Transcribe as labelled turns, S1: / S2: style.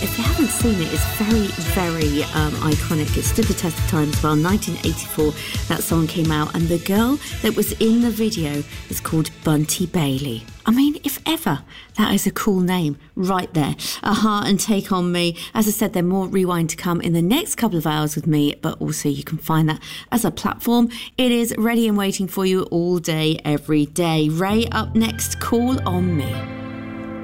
S1: If you haven't seen it, it's very, very iconic. It stood the test of time as well. 1984, that song came out, and the girl that was in the video is called Bunty Bailey. I mean, if ever, that is a cool name right there. A-ha and Take On Me. As I said, there's more Rewind to come in the next couple of hours with me, but also you can find that as a platform. It is ready and waiting for you all day, every day. Ray up next, Call On Me.